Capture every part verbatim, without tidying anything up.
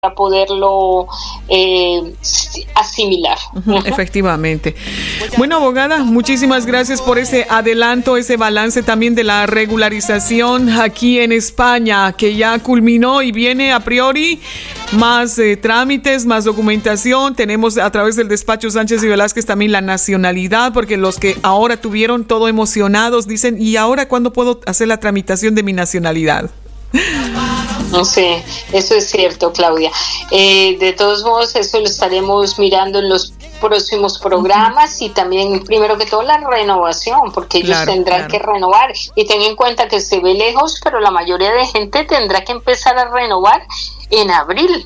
para poderlo eh, asimilar. Uh-huh, efectivamente. Bueno, abogada, muchísimas gracias por ese adelanto, ese balance también de la regularización aquí en España, que ya culminó y viene a priori más eh, trámites, más documentación. Tenemos a través del despacho Sánchez y Velázquez también la nacionalidad, porque los que ahora tuvieron todo emocionados dicen, ¿y ahora cuándo puedo hacer la tramitación de mi nacionalidad? No sé, eso es cierto, Claudia. Eh, de todos modos, eso lo estaremos mirando en los próximos programas y también, primero que todo, la renovación, porque ellos claro, tendrán claro. que renovar. Y ten en cuenta que se ve lejos, pero la mayoría de gente tendrá que empezar a renovar en abril.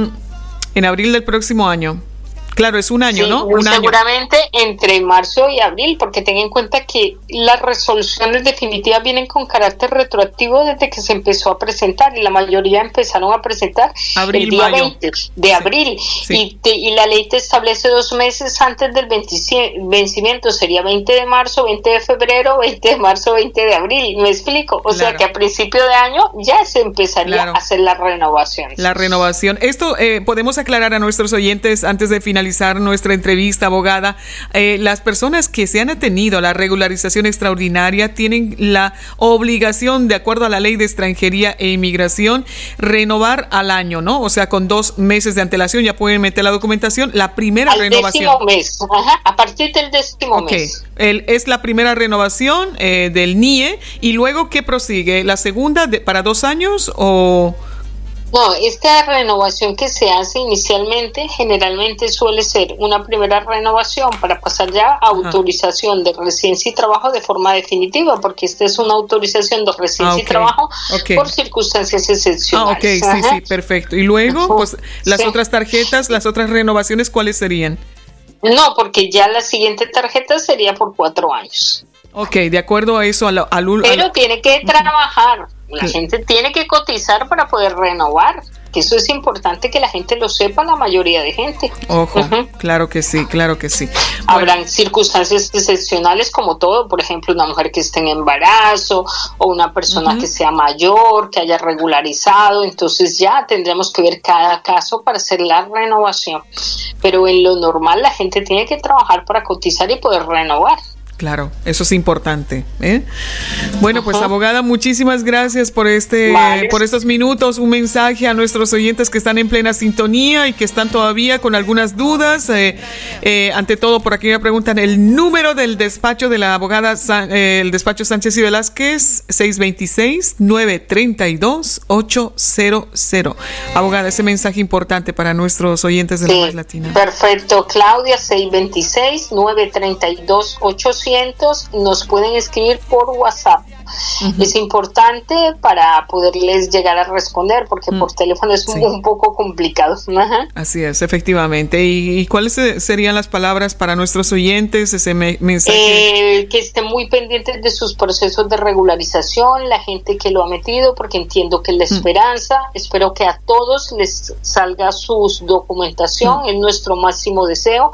En abril del próximo año. Claro, es un año, sí, ¿no? Un seguramente año. Entre marzo y abril, porque ten en cuenta que las resoluciones definitivas vienen con carácter retroactivo desde que se empezó a presentar, y la mayoría empezaron a presentar abril, el día mayo. veinte de sí. abril, sí. Y, te, y la ley te establece dos meses antes del vencimiento, sería veinte de marzo, veinte de febrero, veinte de marzo, veinte de abril, ¿me explico? O claro. sea que a principio de año ya se empezaría claro. a hacer la renovación. La renovación. Esto eh, podemos aclarar a nuestros oyentes antes de finalizar nuestra entrevista, abogada. Eh, las personas que se han atenido a la regularización extraordinaria tienen la obligación, de acuerdo a la ley de extranjería e inmigración, renovar al año, ¿no? O sea, con dos meses de antelación ya pueden meter la documentación. La primera al renovación. Décimo mes, ajá, a partir del décimo okay. mes. El, es la primera renovación eh, del N I E, y luego, ¿qué prosigue? ¿La segunda de, para dos años o...? No, esta renovación que se hace inicialmente generalmente suele ser una primera renovación para pasar ya a autorización de residencia y trabajo de forma definitiva, porque esta es una autorización de residencia ah, okay. y trabajo okay. por circunstancias excepcionales. Ah, ok, sí, sí, perfecto. Y luego, pues, las sí. otras tarjetas, las otras renovaciones, ¿cuáles serían? No, porque ya la siguiente tarjeta sería por cuatro años. Ok, de acuerdo a eso, al... al Pero al, tiene que trabajar. La sí. gente tiene que cotizar para poder renovar, que eso es importante que la gente lo sepa, la mayoría de gente. Ojo, uh-huh. claro que sí, claro que sí. Habrán bueno. circunstancias excepcionales como todo, por ejemplo, una mujer que esté en embarazo o una persona uh-huh. que sea mayor, que haya regularizado, entonces ya tendremos que ver cada caso para hacer la renovación. Pero en lo normal la gente tiene que trabajar para cotizar y poder renovar. Claro, eso es importante, ¿eh? Bueno, pues, uh-huh. abogada, muchísimas gracias por este, vale. por estos minutos. Un mensaje a nuestros oyentes que están en plena sintonía y que están todavía con algunas dudas. Eh, eh, ante todo, por aquí me preguntan el número del despacho de la abogada, eh, el despacho Sánchez y Velázquez, seis dos seis, nueve tres dos, ocho cero cero. Abogada, ese mensaje importante para nuestros oyentes de sí, la Voz Latina. Perfecto, Claudia, seis dos seis, nueve tres dos, ocho cero cero. Nos pueden escribir por WhatsApp. Uh-huh. Es importante para poderles llegar a responder, porque uh-huh. por teléfono es sí. un poco complicado. Uh-huh. Así es, efectivamente. ¿Y, y cuáles serían las palabras para nuestros oyentes, ese me- mensaje? Eh, que estén muy pendientes de sus procesos de regularización, la gente que lo ha metido, porque entiendo que es la esperanza. Uh-huh. Espero que a todos les salga su documentación, uh-huh. es nuestro máximo deseo.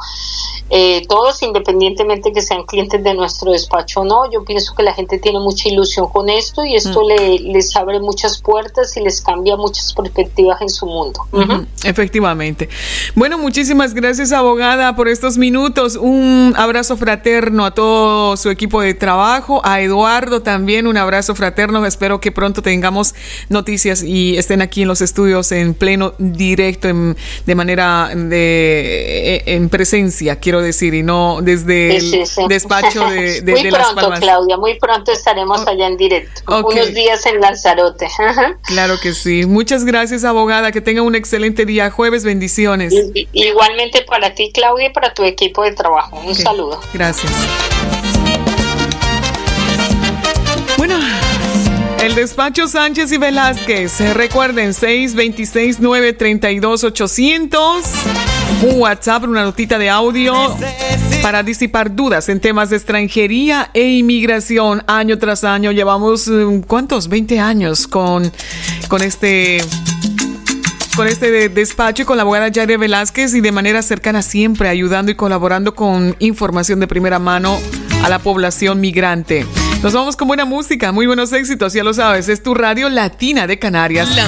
Eh, todos, independientemente que sean clientes de nuestro despacho o no, yo pienso que la gente tiene mucha ilusión con esto, y esto mm. le, les abre muchas puertas y les cambia muchas perspectivas en su mundo. Uh-huh. Efectivamente. Bueno, muchísimas gracias, abogada, por estos minutos. Un abrazo fraterno a todo su equipo de trabajo, a Eduardo también un abrazo fraterno. Espero que pronto tengamos noticias y estén aquí en los estudios en pleno directo, en, de manera de en presencia, quiero decir, y no desde sí, sí, sí. el despacho de, de, muy de pronto, Las Palmas. Claudia, muy pronto estaremos allá en directo, okay. unos días en Lanzarote. Claro que sí. Muchas gracias, abogada, que tenga un excelente día jueves, bendiciones. I- igualmente para ti, Claudia, y para tu equipo de trabajo. Un okay. saludo. Gracias. Bueno, el despacho Sánchez y Velázquez, recuerden, seis dos seis, nueve tres dos, ocho cero cero, un WhatsApp, una notita de audio para disipar dudas en temas de extranjería e inmigración. Año tras año llevamos, ¿cuántos? veinte años con, con este... con este despacho y con la abogada Yaire Velázquez, y de manera cercana siempre ayudando y colaborando con información de primera mano a la población migrante. Nos vamos con buena música, muy buenos éxitos, ya lo sabes, es tu radio latina de Canarias. La